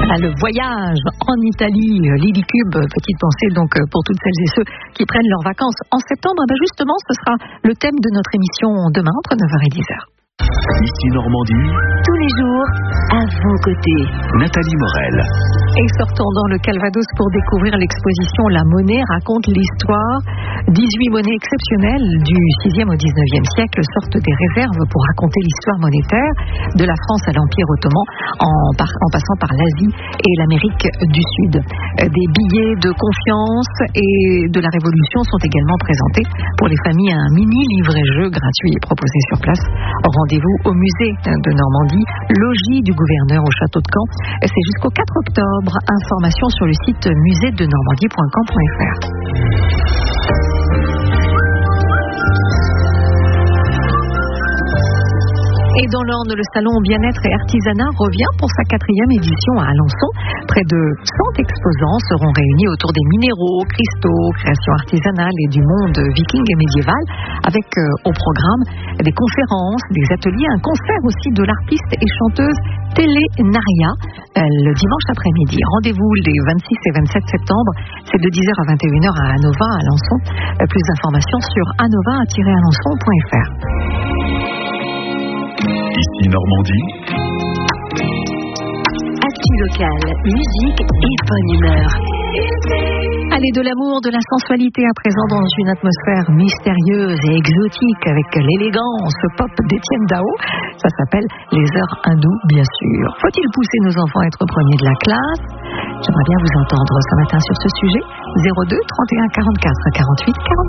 Le voyage en Italie, l'Idicube, petite pensée donc pour toutes celles et ceux qui prennent leurs vacances en septembre. Justement, ce sera le thème de notre émission demain entre 9h et 10h. Ici Normandie, tous les jours, à vos côtés. Nathalie Morel. Et sortons dans le Calvados pour découvrir l'exposition La Monnaie raconte l'histoire. 18 monnaies exceptionnelles du 6e au 19e siècle sortent des réserves pour raconter l'histoire monétaire de la France à l'Empire ottoman en passant par l'Asie et l'Amérique du Sud. Des billets de confiance et de la Révolution sont également présentés. Pour les familles, un mini livret-jeu gratuit est proposé sur place. Rendez-vous au musée de Normandie, logis du gouverneur au château de Caen. C'est jusqu'au 4 octobre. Information sur le site museedenormandie.com.fr. Et dans l'Orne, le salon Bien-être et Artisanat revient pour sa 4e édition à Alençon. Près de 100 exposants seront réunis autour des minéraux, cristaux, créations artisanales et du monde viking et médiéval, avec au programme des conférences, des ateliers, un concert aussi de l'artiste et chanteuse Télé Naria le dimanche après-midi. Rendez-vous les 26 et 27 septembre, c'est de 10h à 21h à Anova, à Alençon. Plus d'informations sur anova-alençon.fr. Ici Normandie. Actu locale, musique et bonne humeur. Allez, de l'amour, de la sensualité à présent dans une atmosphère mystérieuse et exotique avec l'élégance pop d'Étienne Dao. Ça s'appelle Les Heures Hindoues, bien sûr. Faut-il pousser nos enfants à être premiers de la classe? J'aimerais bien vous entendre ce matin sur ce sujet. 02 31 44 48 44.